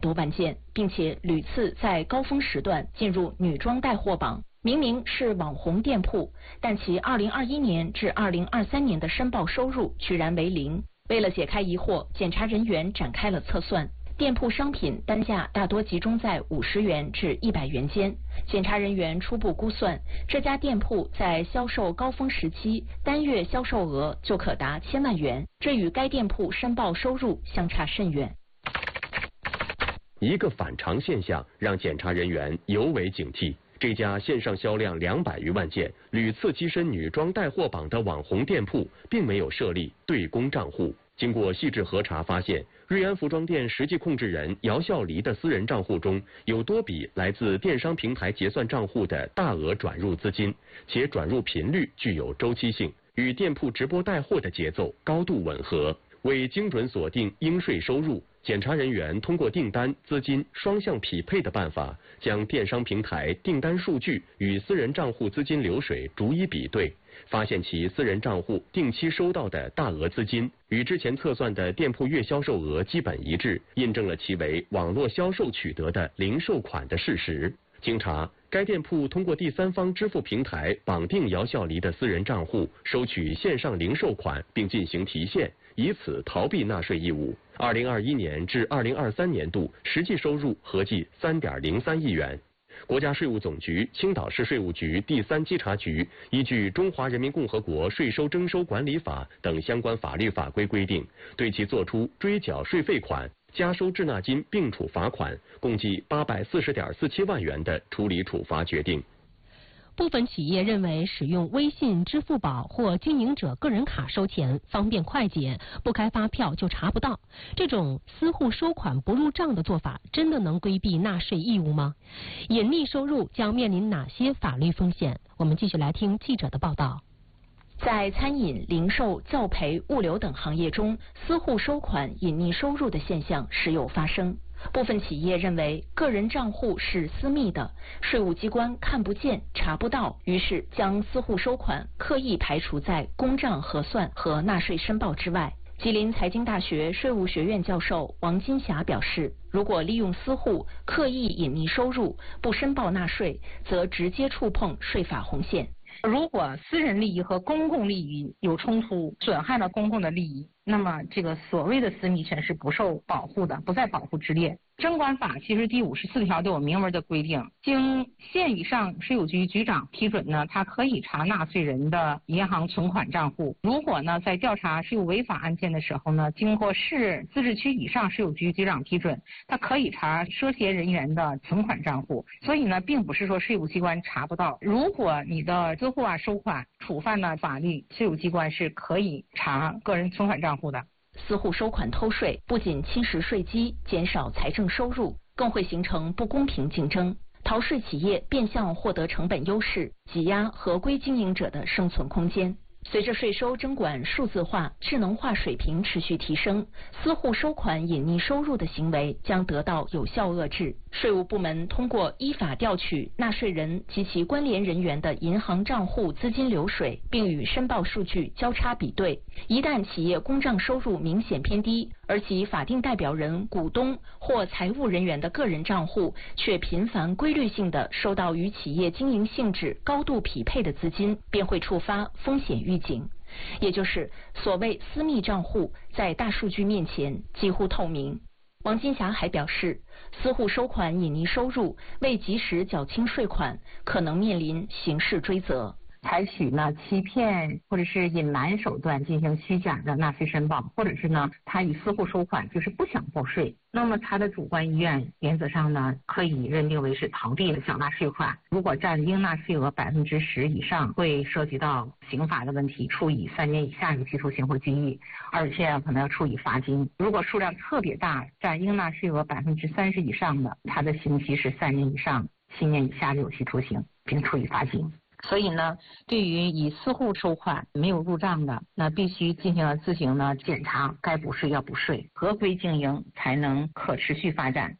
多万件，并且屡次在高峰时段进入女装带货榜。明明是网红店铺，但其2021年至2023年的申报收入居然为0。为了解开疑惑，检查人员展开了测算。店铺商品单价大多集中在50元至100元间。检查人员初步估算，这家店铺在销售高峰时期单月销售额就可达1000万元，这与该店铺申报收入相差甚远。 一个反常现象让检查人员尤为警惕。这家线上销量200余万件、屡次跻身女装带货榜的网红店铺，并没有设立对公账户。经过细致核查发现，瑞安服装店实际控制人姚笑黎的私人账户中有多笔来自电商平台结算账户的大额转入资金，且转入频率具有周期性，与店铺直播带货的节奏高度吻合。为精准锁定应税收入，检查人员通过订单、资金双向匹配的办法，将电商平台订单数据与私人账户资金流水逐一比对，发现其私人账户定期收到的大额资金与之前测算的店铺月销售额基本一致，印证了其为网络销售取得的零售款的事实。经查，该店铺通过第三方支付平台绑定姚笑黎的私人账户，收取线上零售款并进行提现，以此逃避纳税义务。2021年至2023年度实际收入合计3.03亿元。国家税务总局、青岛市税务局第3稽查局依据《中华人民共和国税收征收管理法》等相关法律法规规定，对其作出追缴税费款、加收滞纳金并处罚款共计840.47万元的处理处罚决定。 部分企业认为使用微信、支付宝或经营者个人卡收钱方便快捷，不开发票就查不到。这种私户收款不入账的做法，真的能规避纳税义务吗？隐匿收入将面临哪些法律风险？我们继续来听记者的报道。 在餐饮、零售、教培、物流等行业中，私户收款隐匿收入的现象时有发生。部分企业认为个人账户是私密的，税务机关看不见、查不到，于是将私户收款刻意排除在公账核算和纳税申报之外。吉林财经大学税务学院教授王金霞表示，如果利用私户刻意隐匿收入，不申报纳税，则直接触碰税法红线。 如果私人利益和公共利益有冲突，损害了公共的利益，那么这个所谓的私密权是不受保护的，不在保护之列。征管法其实第54条都有明文的规定，经县以上税务局局长批准呢，他可以查纳税人的银行存款账户。如果呢在调查税务违法案件的时候呢，经过市自治区以上税务局局长批准，他可以查涉嫌人员的存款账户。所以呢，并不是说税务机关查不到。如果你的私户收款触犯了法律，税务机关是可以查个人存款账户的。 私户收款偷税不仅侵蚀税基，减少财政收入，更会形成不公平竞争。逃税企业变相获得成本优势，挤压合规经营者的生存空间。随着税收征管数字化、智能化水平持续提升，私户收款隐匿收入的行为将得到有效遏制。税务部门通过依法调取纳税人及其关联人员的银行账户资金流水，并与申报数据交叉比对。一旦企业公账收入明显偏低，而其法定代表人、股东或财务人员的个人账户却频繁规律性地收到与企业经营性质高度匹配的资金，便会触发风险预警。也就是所谓私密账户在大数据面前几乎透明。王金霞还表示，私户收款隐匿收入，未及时缴清税款，可能面临刑事追责。 采取呢欺骗或者是隐瞒手段进行虚假的纳税申报，或者是呢他以私户收款就是不想报税，那么他的主观意愿原则上呢可以认定为是逃避了缴纳税款。如果占应纳税额10%以上，会涉及到刑法的问题，处以3年以下有期徒刑或拘役，而且可能要处以罚金。如果数量特别大，占应纳税额30%以上的，他的刑期是3年以上7年以下的有期徒刑，并处以罚金。所以呢，对于以私户收款没有入账的，那必须进行自行呢检查，该补税要补税，合规经营才能可持续发展。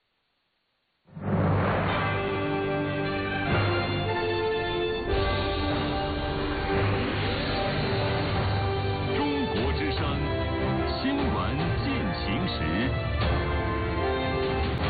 中国之声新闻进行时。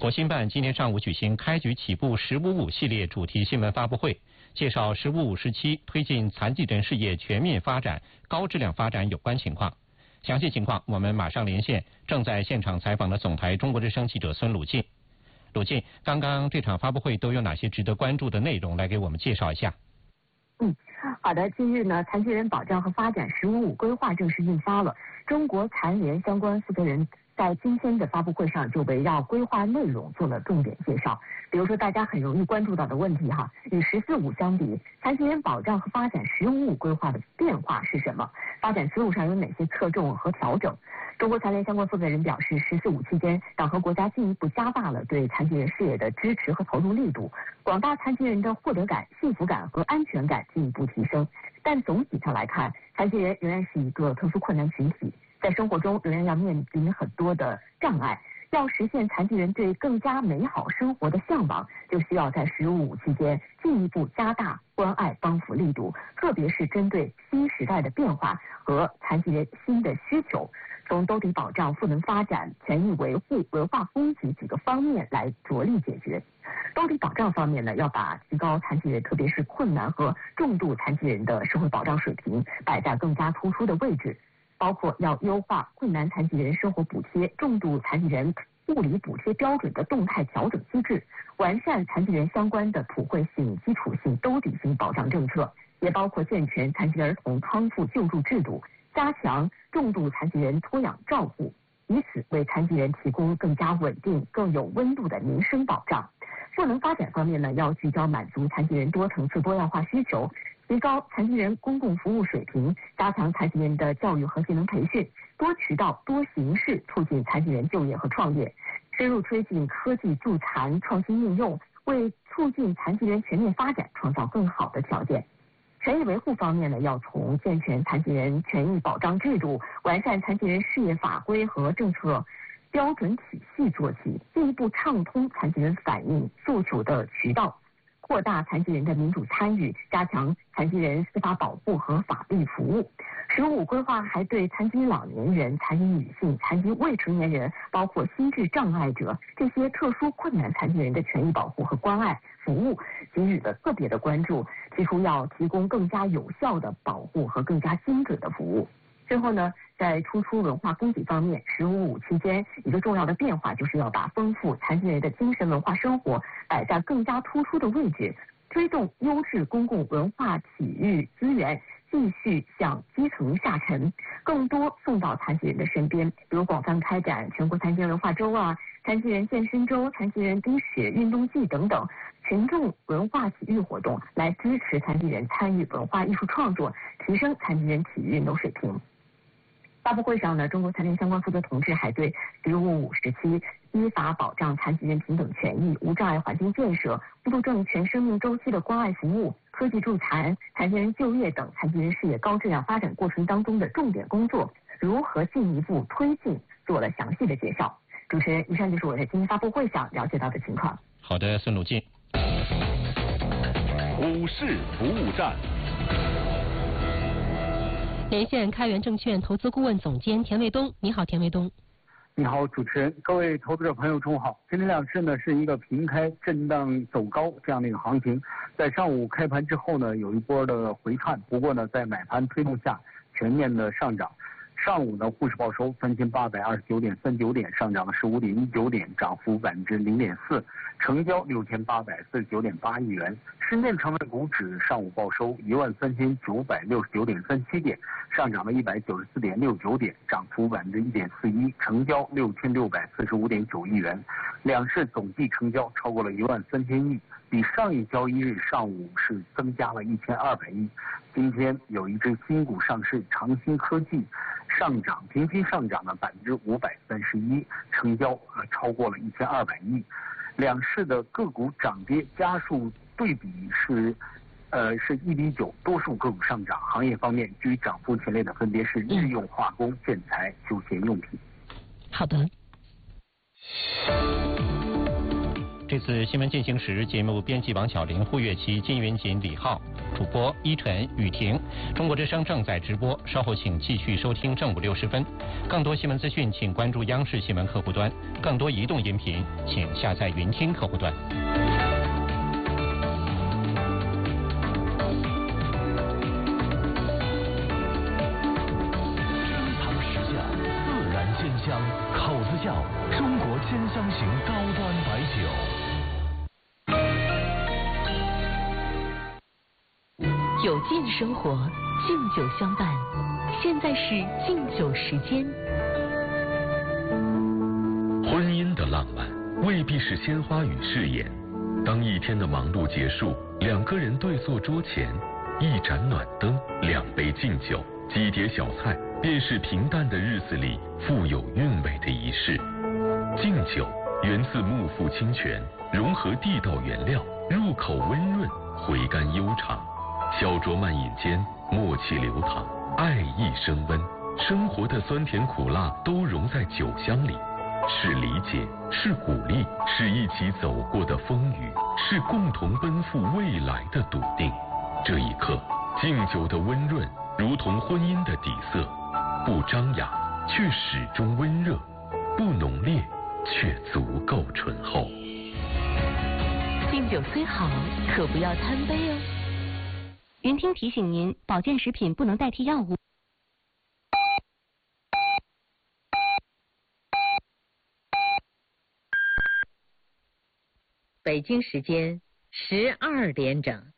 国新办今天上午举行开局起步“1055”系列主题新闻发布会，介绍“1055”时期推进残疾人事业全面发展、高质量发展有关情况。详细情况我们马上连线正在现场采访的总台中国之声记者孙鲁进。鲁进，刚刚这场发布会都有哪些值得关注的内容？来给我们介绍一下。 好的。近日呢，残疾人保障和发展“1055”规划正式印发了。中国残联相关负责人在今天的发布会上就围绕规划内容做了重点介绍。比如说大家很容易关注到的问题与“1045”相比，残疾人保障和发展“1055”规划的变化是什么？发展思路上有哪些侧重和调整？中国残联相关负责人表示，“1045”期间，党和国家进一步加大了对残疾人事业的支持和投入力度，广大残疾人的获得感、幸福感和安全感进一步提升。但总体上来看，残疾人仍然是一个特殊困难群体，在生活中仍然要面临很多的障碍。要实现残疾人对更加美好生活的向往，就需要在“1055”期间进一步加大关爱帮扶力度，特别是针对新时代的变化和残疾人新的需求，从兜底保障、赋能发展、权益维护、文化供给几个方面来着力解决。兜底保障方面呢，要把提高残疾人，特别是困难和重度残疾人的社会保障水平摆在更加突出的位置。包括要优化困难残疾人生活补贴、重度残疾人物理补贴标准的动态调整机制，完善残疾人相关的普惠性、基础性、兜底性保障政策，也包括健全残疾儿童康复救助制度，加强重度残疾人托养照顾，以此为残疾人提供更加稳定、更有温度的民生保障。赋能发展方面呢，要聚焦满足残疾人多层次多样化需求，提高残疾人公共服务水平，加强残疾人的教育和技能培训，多渠道多形式促进残疾人就业和创业，深入推进科技助残创新应用，为促进残疾人全面发展创造更好的条件。权益维护方面呢，要从健全残疾人权益保障制度、完善残疾人事业法规和政策标准体系做起，进一步畅通残疾人反映诉求的渠道，扩大残疾人的民主参与，加强残疾人司法保护和法律服务。“1055”规划还对残疾老年人、残疾女性、残疾未成年人，包括心智障碍者这些特殊困难残疾人的权益保护和关爱服务给予了特别的关注，提出要提供更加有效的保护和更加精准的服务。最后呢，在突出文化供给方面，“1055”期间一个重要的变化就是要把丰富残疾人的精神文化生活摆在更加突出的位置，推动优质公共文化体育资源继续向基层下沉，更多送到残疾人的身边，比如广泛开展全国残疾人文化周残疾人健身周、残疾人冰雪运动季等等群众文化体育活动，来支持残疾人参与文化艺术创作，提升残疾人体育运动水平。发布会上呢，中国残联相关负责同志还对“1055”时期依法保障残疾人平等权益、无障碍环境建设、不路证全生命周期的关爱服务、科技助残、残疾人就业等残疾人事业高质量发展过程当中的重点工作如何进一步推进做了详细的介绍。主持人，以上就是我在今天发布会上了解到的情况。 好的，孙鲁进。 股市服务站。 连线开源证券投资顾问总监田卫东。你好，田卫东。 你好，主持人，各位投资者朋友，中午好。今天两市呢是一个平开震荡走高这样的一个行情，在上午开盘之后呢有一波的回窜，不过呢在买盘推动下全面的上涨。上午呢沪市报收3829.39点，上涨了15.19点，涨幅0.4%，成交6849.8亿元。深圳成分股指上午报收13969.37点，上涨了194.69点，涨幅1.41%，成交6645.9亿元。两市总计成交超过了13000亿，比上一交易日上午是增加了1200亿。今天有一只新股上市，长兴科技上涨，平均上涨了531%，成交超过了1200亿。两市的个股涨跌家数对比是1:9，多数个股上涨。行业方面居于涨幅前列的分别是日用化工、建材、休闲用品。 好的。 这次新闻进行时，节目编辑王小玲、胡月琪、金云锦、李浩，主播依晨、雨婷。中国之声正在直播，稍后请继续收听正午60分。更多新闻资讯，请关注央视新闻客户端；更多移动音频，请下载云听客户端。 香口子窖，中国鲜香型高端白酒。 有劲生活，敬酒相伴。现在是敬酒时间。 婚姻的浪漫未必是鲜花与誓言。当一天的忙碌结束，两个人对坐桌前，一盏暖灯，2杯敬酒，几碟小菜，便是平淡的日子里富有韵味的仪式。敬酒源自木富清泉，融合地道原料，入口温润，回甘悠长。小酌慢饮间，默契流淌，爱意升温。生活的酸甜苦辣都融在酒香里，是理解，是鼓励，是一起走过的风雨，是共同奔赴未来的笃定。这一刻，敬酒的温润如同婚姻的底色，不张扬，却始终温热；不浓烈，却足够醇厚。 敬酒虽好，可不要贪杯哦。 云听提醒您，保健食品不能代替药物。 北京时间12点整。